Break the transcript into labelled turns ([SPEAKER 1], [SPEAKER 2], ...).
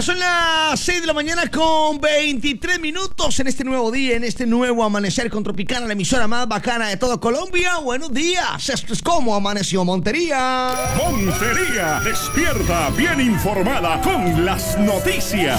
[SPEAKER 1] son las 6 de la mañana con 23 minutos en este nuevo día, en este nuevo amanecer con Tropicana, la emisora más bacana de toda Colombia. Buenos días, esto es Como Amaneció Montería.
[SPEAKER 2] Montería, despierta, bien informada con las noticias.